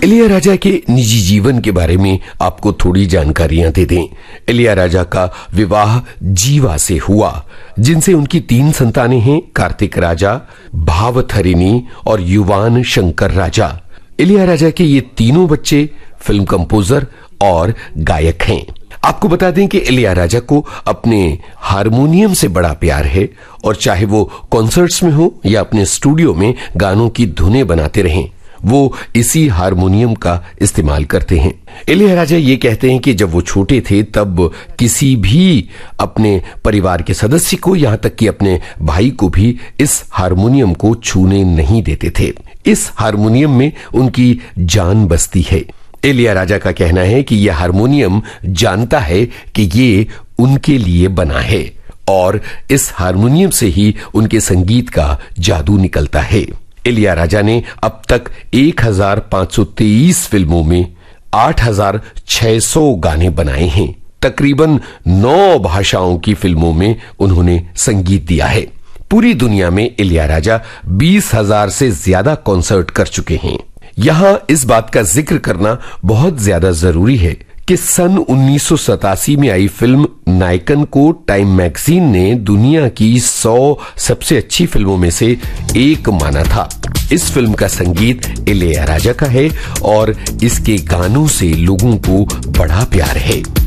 इलैयाराजा के निजी जीवन के बारे में आपको थोड़ी जानकारियां दे दें। इलैयाराजा का विवाह जीवा से हुआ, जिनसे उनकी 3 संतानें हैं, कार्तिक राजा, भावथरिणी और युवान शंकर राजा। इलैयाराजा के ये तीनों बच्चे फिल्म कंपोजर और गायक हैं। आपको बता दें कि इलैयाराजा को अपने हारमोनियम से बड़ा प्यार है और चाहे वो कॉन्सर्ट्स में हो या अपने स्टूडियो में गानों की धुनें बनाते रहें, वो इसी हारमोनियम का इस्तेमाल करते हैं। इलैयाराजा ये कहते हैं कि जब वो छोटे थे तब किसी भी अपने परिवार के सदस्य को, यहां तक कि अपने भाई को भी इस हारमोनियम को छूने नहीं देते थे। इस हारमोनियम में उनकी जान बसती है। इलैयाराजा का कहना है कि यह हारमोनियम जानता है कि ये उनके लिए बना है और इस हारमोनियम से ही उनके संगीत का जादू निकलता है। इलैयाराजा ने अब तक 1523 फिल्मों में 8600 गाने बनाए हैं। तकरीबन 9 भाषाओं की फिल्मों में उन्होंने संगीत दिया है। पूरी दुनिया में इलैयाराजा 20,000 से ज्यादा कॉन्सर्ट कर चुके हैं। यहां इस बात का जिक्र करना बहुत ज्यादा जरूरी है कि सन 1987 में आई फिल्म नायकन को टाइम मैगजीन ने दुनिया की 100 सबसे अच्छी फिल्मों में से एक माना था। इस फिल्म का संगीत इलैयाराजा का है और इसके गानों से लोगों को बड़ा प्यार है।